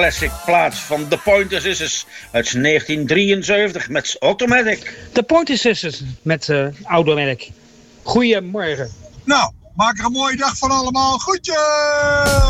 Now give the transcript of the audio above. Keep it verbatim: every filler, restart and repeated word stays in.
classic plaats van The Pointer Sisters uit negentien drieënzeventig met Automatic. The Pointer Sisters met uh, Automatic. Goedemorgen. Nou, maak er een mooie dag van allemaal. Groetjes!